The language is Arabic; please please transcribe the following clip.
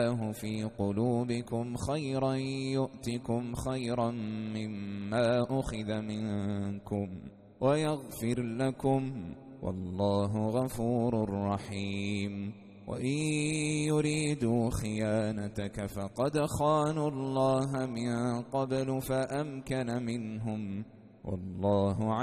في قلوبكم خيرا يؤتكم خيرا مما أخذ منكم ويغفر لكم والله غفور رحيم. وإن يريدوا خيانتك فقد خانوا الله من قبل فأمكن منهم والله